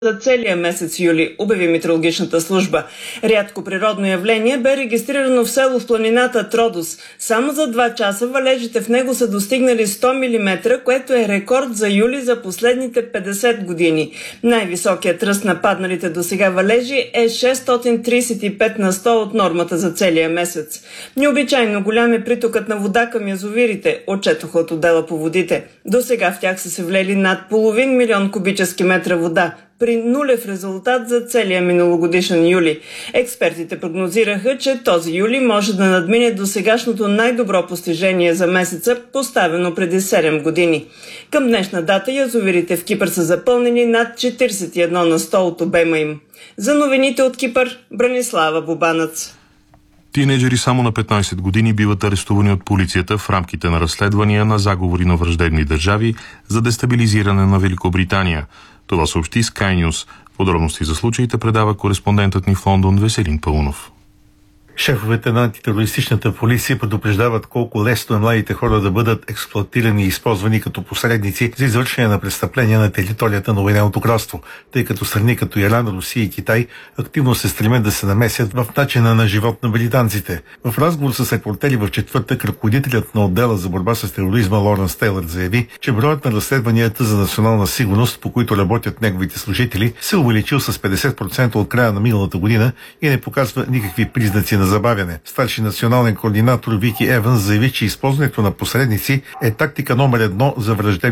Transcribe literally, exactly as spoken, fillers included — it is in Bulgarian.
за целия месец юли, обяви метеорологичната служба. Рядко природно явление бе регистрирано в село в планината Тродос. Само за два часа валежите в него са достигнали сто милиметра, което е рекорд за юли за последните петдесет години. Най-високият ръст на падналите до сега валежи е шестстотин тридесет и пет на сто от нормата за целия месец. Необичайно голям е притокът на вода към язовирите, отчетоха от отдела по водите. До сега в тях са се влели над половин милион кубически метра вода, при нулев резултат за целия миналогодишен юли. Експертите прогнозираха, че този юли може да надмине досегашното най-добро постижение за месеца, поставено преди седем години. Към днешна дата язовирите в Кипър са запълнени над четиридесет и едно на сто от обема им. За новините от Кипър, Бранислава Бубанец. Тинейджери само на петнайсет години биват арестувани от полицията в рамките на разследвания на заговори на враждебни държави за дестабилизиране на Великобритания. Това съобщи Sky News. Подробности за случаите предава кореспондентът ни в Лондон Веселин Паунов. Шефовете на антитерористичната полиция предупреждават колко лесно е младите хора да бъдат експлоатирани и използвани като посредници за извършване на престъпления на територията на Обединеното кралство, тъй като страни като Иран, Русия и Китай активно се стремят да се намесят в начина на живот на британците. В разговор с репортери в четвъртък, ръководителят на отдела за борба с тероризма Лоренс Тейлър заяви, че броят на разследванията за национална сигурност, по които работят неговите служители, се увеличил с петдесет процента от края на миналата година и не показва никакви признаци на забавяне. Старши национален координатор Вики Еванс заяви, че използването на посредници е тактика номер едно за враждебни